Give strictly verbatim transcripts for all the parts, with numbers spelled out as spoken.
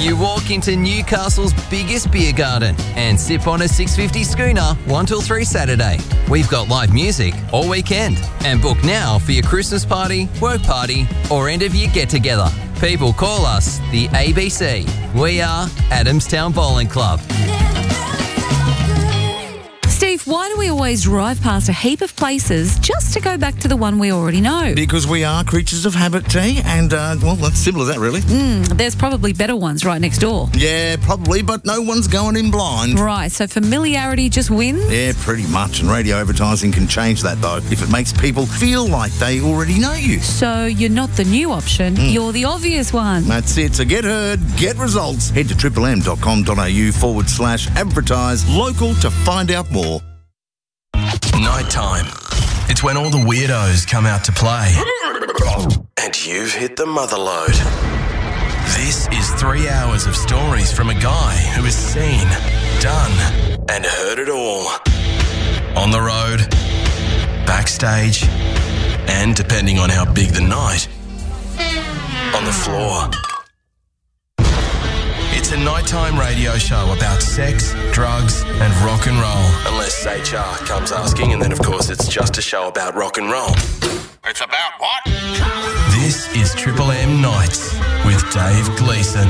You walk into Newcastle's biggest beer garden and sip on a six fifty schooner one till three Saturday. We've got live music all weekend. And book now for your Christmas party, work party or end of year get-together. People call us the A B C. We are Adamstown Bowling Club. Steve, why do we always drive past a heap of places just to go back to the one we already know? Because we are creatures of habit, T, and, uh, well, that's simple as that, really. Mm, there's probably better ones right next door. Yeah, probably, but no one's going in blind. Right, so familiarity just wins? Yeah, pretty much, and radio advertising can change that, though, if it makes people feel like they already know you. So you're not the new option, mm. you're the obvious one. That's it, so get heard, get results. Head to triple m dot com dot a u forward slash advertise local to find out more. Nighttime. It's when all the weirdos come out to play. And you've hit the mother load. This is three hours of stories from a guy who has seen, done, and heard it all. On the road, backstage, and depending on how big the night, on the floor. It's a nighttime radio show about sex, drugs, and rock and roll. Unless H R comes asking, and then, of course, it's just a show about rock and roll. It's about what? This is Triple M Nights with Dave Gleeson.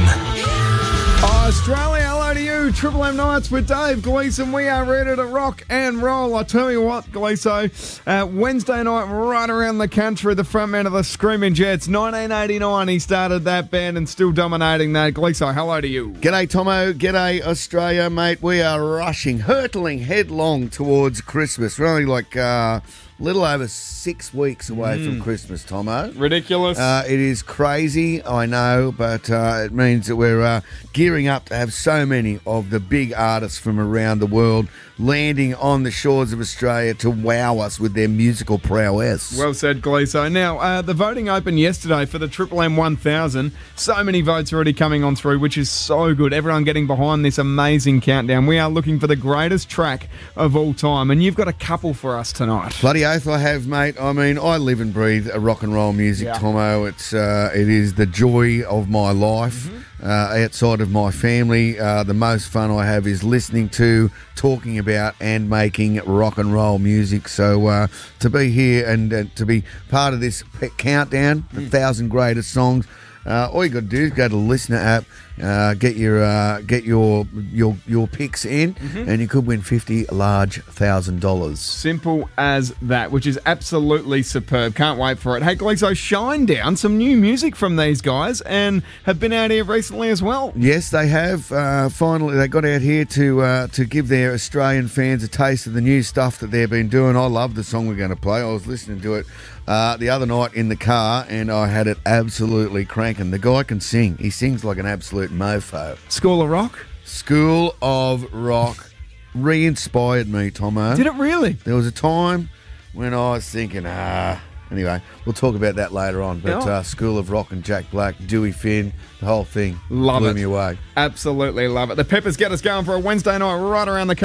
Oh, Australia, hello to you. Triple M Nights with Dave Gleeson. We are ready to rock and roll. I tell you what, Gleeso, uh, Wednesday night right around the country, the front man of the Screaming Jets. nineteen eighty-nine, he started that band and still dominating that. Gleeso, hello to you. G'day, Tomo. G'day, Australia, mate. We are rushing, hurtling headlong towards Christmas. We're only like a uh, little over six weeks away mm. from Christmas, Tomo. Ridiculous. Uh, it is crazy, I know, but uh, it means that we're uh, gearing up to have so many of the big artists from around the world landing on the shores of Australia to wow us with their musical prowess. Well said, Gleeso. Now, uh, the voting opened yesterday for the Triple M one thousand. So many votes already coming on through, which is so good. Everyone getting behind this amazing countdown. We are looking for the greatest track of all time, and you've got a couple for us tonight. Bloody oath I have, mate. I mean, I live and breathe a rock and roll music, yeah. Tomo. It's uh, it is the joy of my life. Mm-hmm. Uh, outside of my family, uh, the most fun I have is listening to, talking about and making rock and roll music. So uh, to be here and uh, to be part of this countdown, the mm. thousand greatest songs, uh, all you got to do is go to the Listener app, uh, get your uh, get your your your picks in, mm-hmm. and you could win fifty large thousand dollars. Simple as that, which is absolutely superb. Can't wait for it. Hey, Gleeso, Shinedown, some new music from these guys, and have been out here recently as well. Yes, they have. Uh, finally, they got out here to uh, to give their Australian fans a taste of the new stuff that they've been doing. I love the song we're going to play. I was listening to it uh, the other night in the car, and I had it absolutely cranking. The guy can sing. He sings like an absolute mofo. School of Rock? School of Rock re-inspired me, Tomo. Did it really? There was a time when I was thinking, ah... Anyway, we'll talk about that later on. But uh, School of Rock and Jack Black, Dewey Finn, the whole thing love blew it. me away. Absolutely love it. The Peppers get us going for a Wednesday night right around the